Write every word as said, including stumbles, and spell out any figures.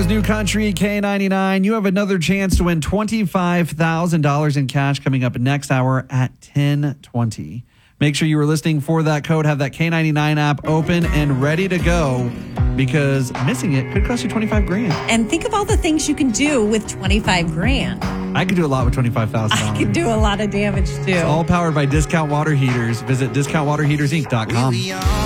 is New Country K ninety-nine. You have another chance to win twenty-five thousand dollars in cash coming up next hour at ten twenty. Make sure you are listening for that code. Have that K ninety-nine app open and ready to go, because missing it could cost you twenty-five grand. And think of all the things you can do with twenty-five grand. I could do a lot with twenty-five thousand dollars. I could do a lot of damage too. It's all powered by Discount Water Heaters. Visit discount water heaters inc dot com.